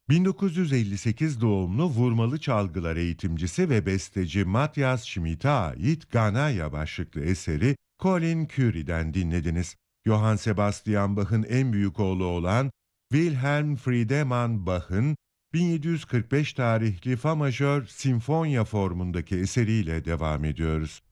1958 doğumlu vurmalı çalgılar eğitimcisi ve besteci Matthias Schmidt'e ait Ganaya başlıklı eseri Colin Curie'den dinlediniz. Johann Sebastian Bach'ın en büyük oğlu olan Wilhelm Friedemann Bach'ın 1745 tarihli Fa majör sinfonya formundaki eseriyle devam ediyoruz.